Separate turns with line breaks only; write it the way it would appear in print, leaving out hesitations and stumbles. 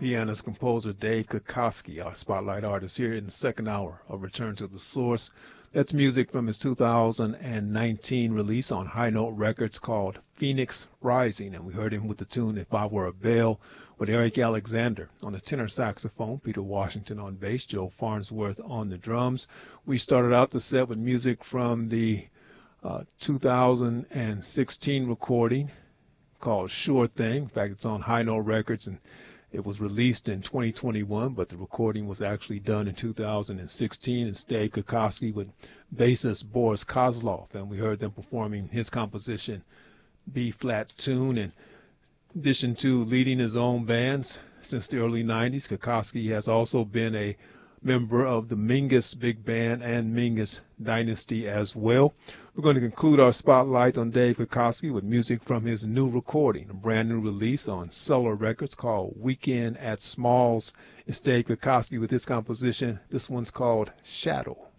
pianist composer Dave Kikoski, our spotlight artist here in the second hour of Return to the Source. That's music from his 2019 release on High Note Records called Phoenix Rising, and we heard him with the tune If I Were a Bell, with Eric Alexander on the tenor saxophone, Peter Washington on bass, Joe Farnsworth on the drums. We started out the set with music from the 2016 recording called Sure Thing. In fact, it's on High Note Records, and it was released in 2021, but the recording was actually done in 2016. It's Dave Kikoski with bassist Boris Kozlov, and we heard them performing his composition B-flat tune. In addition to leading his own bands since the early 90s, Kikoski has also been a member of the Mingus Big Band and Mingus Dynasty as well. We're going to conclude our spotlight on Dave Kikoski with music from his new recording, a brand new release on Cellar Records called Weekend at Smalls. It's Dave Kikoski with his composition. This one's called Shadow.